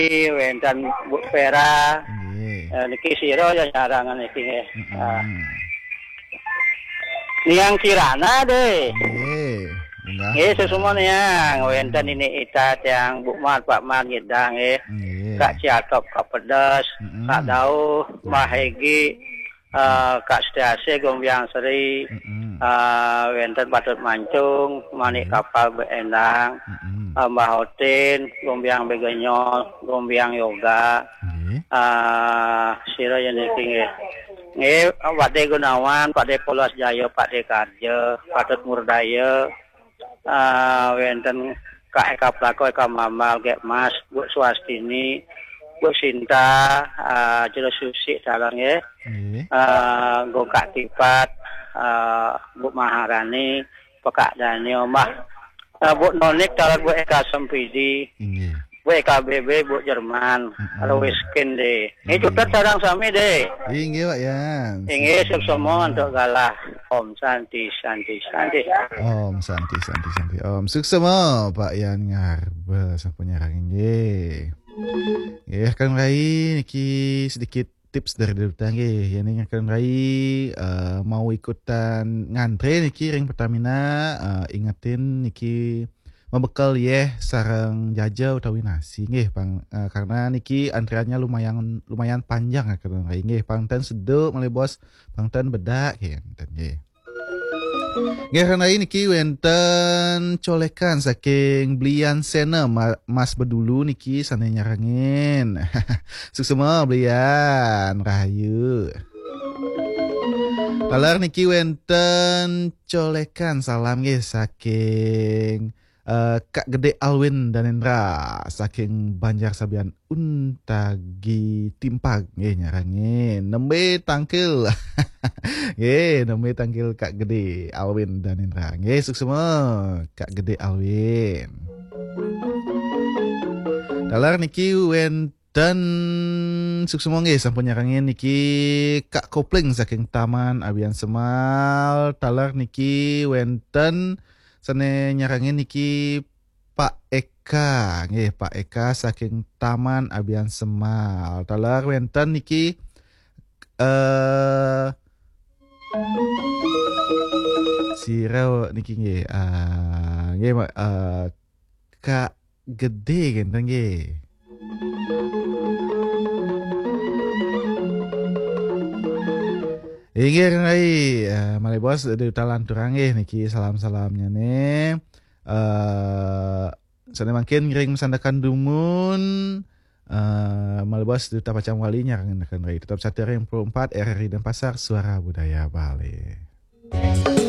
wentan Bu Vera Nggih. niki sira ya nyarangan iki nggih. Heeh. Niang Kirana deh. Nggih. Munggah. Nggih sesuma niang wenten ini itat yang Bu Mat Pak Mat ngidang nggih. Nggih. Kak Ciatop Kak Pedas, Kak Dau, Mahegi, Kak Setiase Gombyang Seri, wenten Patut Mancung, Manik Kapal Beendang, Mbah Hotin, Gombyang Begenyol, Gombyang Yoga, Nggih. sira yen iki nggih. Nggih, Pakde Gunawan, Pakde Polas Jaya, Pakde Karja, Patut Murdaya, wenten Kak Eka Plako, Eka Mamal, Gek Mas, Bu Swastini, Bu Sinta, Jero Susi dalang nggih. Nggih. Go Kak Tipat, Bu Maharani, Pekak Dani Omah, Bu Nonik dalang Bu Eka Sempidi, Nggih. Bu EKBB, Bu Jerman, kalau Wiskin deh. Ini cukup sarang sami deh. Nggih, Pak Yan. Ini sukses untuk galah Om Santi. Om Santi. Om sukses mo Pak Yan Ngarbel sampun nyarang nggih. Nggih kan rai niki sedikit tips dari Duta nggih. Yen kan rai mau ikutan ngantre niki ring Pertamina ingetin niki membekal sarang jaja utawi nasi nggih Bang karena niki antriannya lumayan panjang kan rai nggih pangten seduk malih bos pangten bedak nggih. Nggih karena niki wenten colekan saking belian sena Mas Bedulu niki sane nyarangin. Sukses semua belian rahayu. Talar niki wenten colekan salam nggih saking Kak Gede Alwin dan Indra saking Banjar Sabian Untagi Timpag nggih nyarangin nembe tangkil. Nggih nembe tangkil Kak Gede Alwin dan Indra. Nggih sukses semua Kak Gede Alwin. Dalar niki wenten sukses semua nggih sampun nyarangin niki Kak Kopling saking Taman Abian Semal. Talar niki wenten sane nyarangin niki Pak Eka nggih Pak Eka saking Taman Abian Semal. Talar wenten niki sira niki nggih nggih Kak Gede genten nggih. Inggih ngai mari bos duta lanturang nggih niki salam-salamnya nih. Sana makin ngiring sandakan dumun mari bos duta Pacang Wali nyarangin akan tetap 1 yang 4 RRI Denpasar Suara Budaya Bali.